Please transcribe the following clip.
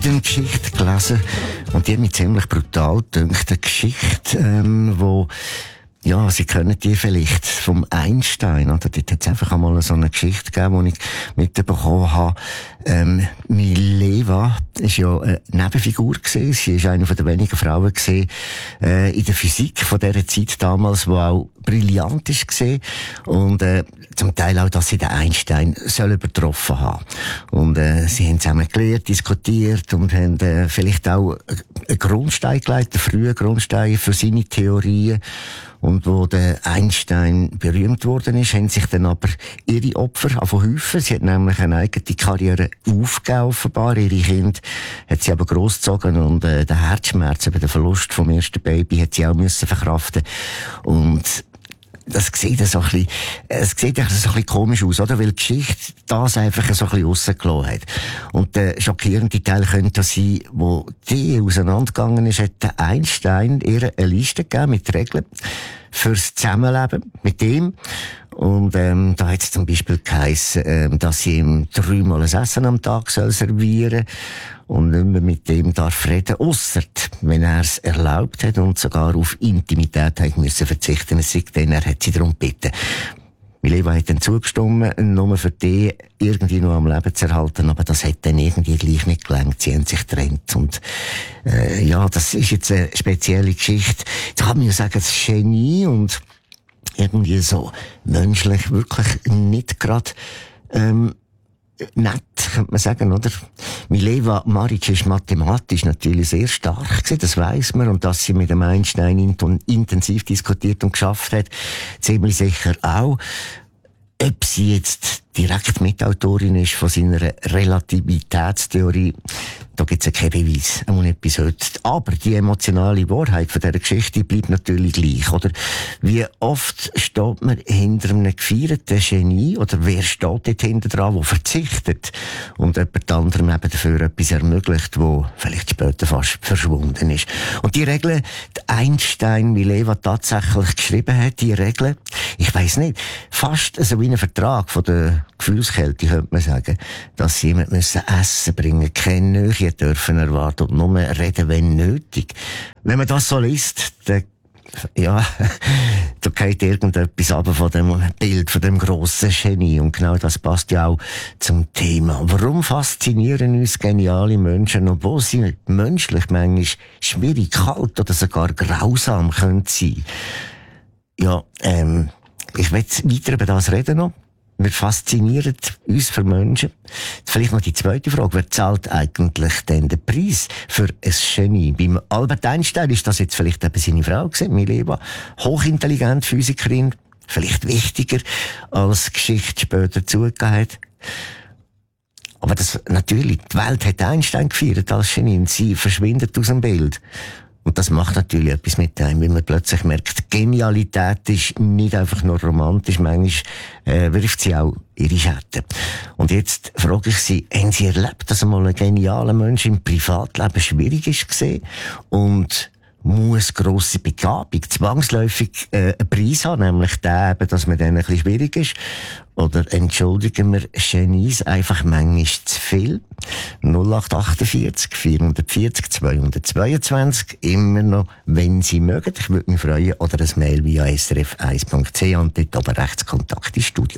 eine Geschichte gelesen und die hat mich ziemlich brutal gedünkt. Eine Geschichte, wo ja, Sie kennen die vielleicht vom Einstein, oder? Dort hat es einfach einmal so eine Geschichte gegeben, die ich mitbekommen habe. Mileva ist ja eine Nebenfigur gewesen. Sie ist eine der wenigen Frauen gewesen, in der Physik von dieser Zeit damals, die auch brillant ist gewesen. Und, zum Teil auch, dass sie den Einstein soll übertroffen haben. Und, sie haben zusammen gelehrt, diskutiert und haben, vielleicht auch einen Grundstein gelegt, einen frühen Grundstein für seine Theorien. Und wo der Einstein berühmt worden ist, haben sich dann aber ihre Opfer häufen. Sie hat nämlich eine eigene Karriere aufgegeben, offenbar. Ihre Kinder hat sie aber grossgezogen und den Herzschmerz über den Verlust vom ersten Baby hat sie auch müssen verkraften. Und das sieht so ein bisschen, es sieht so ein bisschen komisch aus, oder? Weil die Geschichte das einfach so ein bisschen rausgelassen hat. Und der schockierende Teil könnte sein, wo die auseinandergegangen ist, hat der Einstein ihr eine Liste gegeben mit Regeln fürs Zusammenleben mit ihm. Und da hat es zum Beispiel geheissen, dass sie ihm 3-mal ein Essen am Tag servieren soll und nicht mehr mit dem darf reden, ausser wenn er es erlaubt hat und sogar auf Intimität hat müssen verzichten. Es sei denn, er hat sie darum gebeten. Mileva hat dann zugestimmt, nur für die irgendwie noch am Leben zu erhalten, aber das hat dann irgendwie gleich nicht gelangt. Sie haben sich getrennt und ja, das ist jetzt eine spezielle Geschichte. Jetzt kann man ja sagen, das Genie und irgendwie so menschlich wirklich nicht gerade nett, könnte man sagen, oder? Mileva Maric ist mathematisch natürlich sehr stark gewesen, das weiss man, und dass sie mit dem Einstein intensiv diskutiert und geschafft hat, ziemlich sicher auch. Ob sie jetzt direkt Mitautorin ist von seiner Relativitätstheorie, da gibt es ja keinen Beweis, auch nicht bis heute. Aber die emotionale Wahrheit von dieser Geschichte bleibt natürlich gleich, oder? Wie oft steht man hinter einem gefeierten Genie, oder wer steht dort hinter dran, der verzichtet und jemand anderem eben dafür etwas ermöglicht, wo vielleicht später fast verschwunden ist. Und die Regeln, die Einstein Mileva tatsächlich geschrieben hat, die Regeln, ich weiss nicht, fast so wie ein Vertrag von der Gefühlskälte, könnte man sagen, dass sie jemand Essen bringen müssen, keine Nähe dürfen erwarten und nur reden, wenn nötig. Wenn man das so liest, dann, ja, da geht irgendetwas ab von dem Bild, von dem grossen Genie. Und genau das passt ja auch zum Thema. Warum faszinieren uns geniale Menschen, obwohl sie menschlich manchmal schwierig, kalt oder sogar grausam können sein? Ja, ich will weiter über das reden noch. Wir faszinieren uns für Menschen. Vielleicht noch die zweite Frage. Wer zahlt eigentlich denn den Preis für ein Genie? Beim Albert Einstein ist das jetzt vielleicht eben seine Frau gewesen, Mileva. Hochintelligent, Physikerin. Vielleicht wichtiger, als die Geschichte später zugegeben hat. Aber das, natürlich, die Welt hat Einstein gefeiert als Genie und sie verschwindet aus dem Bild. Und das macht natürlich etwas mit einem, weil man plötzlich merkt, Genialität ist nicht einfach nur romantisch, manchmal wirft sie auch ihre Schatten. Und jetzt frage ich Sie, haben Sie erlebt, dass einmal ein genialer Mensch im Privatleben schwierig ist gesehen und muss grosse Begabung zwangsläufig einen Preis haben, nämlich der eben, dass man dann ein bisschen schwierig ist? Oder entschuldigen wir Genies einfach manchmal zu viel? 0848 440 222, immer noch, wenn Sie mögen. Ich würde mich freuen. Oder ein Mail via srf1.ch und dort oben rechts Kontakt ins Studio.